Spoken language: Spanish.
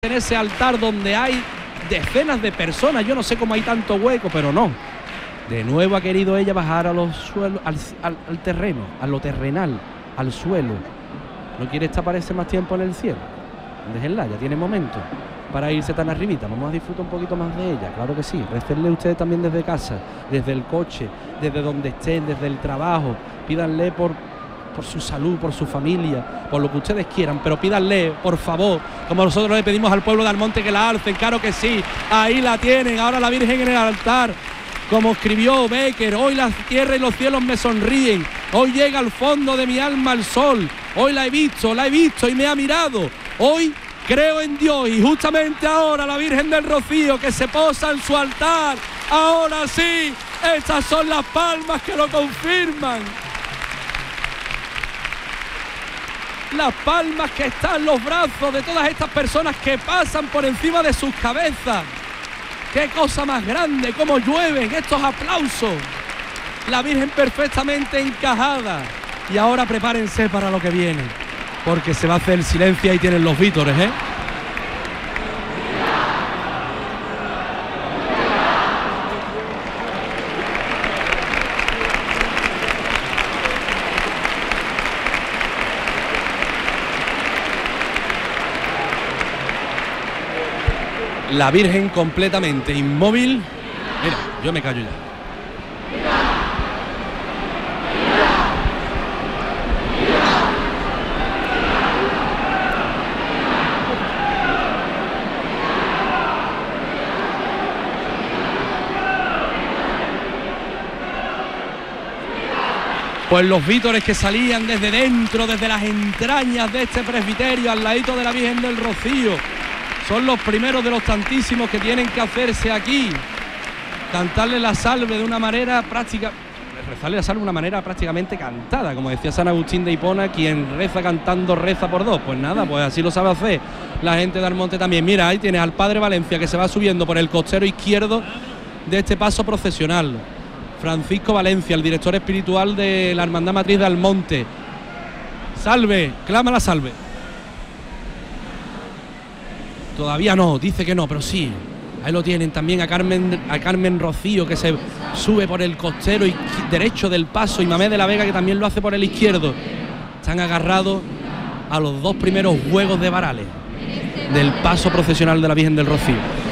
en ese altar donde hay decenas de personas. Yo no sé cómo hay tanto hueco, pero no. De nuevo ha querido ella bajar a los suelos, al terreno, a lo terrenal, al suelo. No quiere estar más tiempo en el cielo. Déjenla, ya tiene momento para irse tan arribita. Vamos a disfrutar un poquito más de ella, claro que sí. Récenle ustedes también desde casa, desde el coche, desde donde estén, desde el trabajo. Pídanle por su salud, por su familia, por lo que ustedes quieran, pero pídanle, por favor, como nosotros le pedimos al pueblo de Almonte que la alcen, claro que sí. Ahí la tienen, ahora la Virgen en el altar. Como escribió Becker, hoy la tierra y los cielos me sonríen, hoy llega al fondo de mi alma el sol, hoy la he visto y me ha mirado, hoy creo en Dios. Y justamente ahora la Virgen del Rocío que se posa en su altar, ahora sí, estas son las palmas que lo confirman. Las palmas que están en los brazos de todas estas personas que pasan por encima de sus cabezas. ¡Qué cosa más grande! ¡Cómo llueven estos aplausos! La Virgen perfectamente encajada. Y ahora prepárense para lo que viene, porque se va a hacer el silencio y ahí tienen los vítores, ¿eh? La Virgen completamente inmóvil. Mira, yo me callo ya. Pues los vítores que salían desde dentro, desde las entrañas de este presbiterio, al ladito de la Virgen del Rocío, son los primeros de los tantísimos que tienen que hacerse aquí. Cantarle la salve de una manera práctica, rezarle la salve de una manera prácticamente cantada, como decía San Agustín de Hipona, quien reza cantando reza por dos. Pues nada, pues así lo sabe hacer la gente de Almonte también. Mira, ahí tienes al Padre Valencia que se va subiendo por el costero izquierdo de este paso procesional. Francisco Valencia, el director espiritual de la Hermandad Matriz de Almonte. Salve, clama la salve. Todavía no, dice que no, pero sí. Ahí lo tienen también a Carmen Rocío, que se sube por el costero derecho del paso, y Mamé de la Vega, que también lo hace por el izquierdo. Están agarrados a los dos primeros juegos de varales del paso procesional de la Virgen del Rocío.